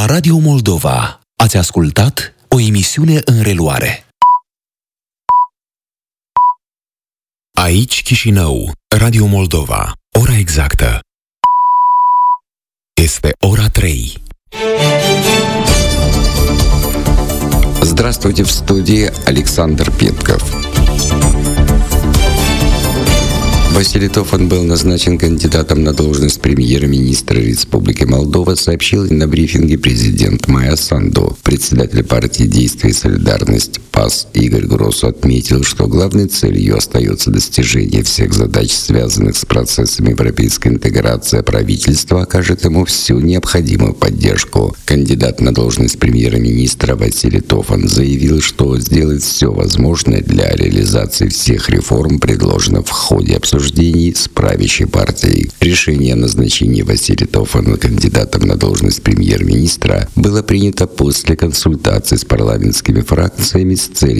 Radio Moldova ați ascultat o emisiune în reluare. Aici Chișinău, Radio Moldova. Ora exactă este ora 3. Здравствуйте, в студии Александр Петков. Василий Тофан был назначен кандидатом на должность премьер-министра Республики Молдова, сообщил на брифинге президент Майя Санду. Председатель партии «Действие и солидарность» ПАС Игорь Гросу отметил, что главной целью остается достижение всех задач, связанных с процессом европейской интеграции, а правительство окажет ему всю необходимую поддержку. Кандидат на должность премьер-министра Василий Тофан заявил, что сделает все возможное для реализации всех реформ, предложенных в ходе обсуждения с правящей партией. Решение о назначении Василия Тофана кандидатом на должность премьер-министра было принято после консультаций с парламентскими фракциями с целью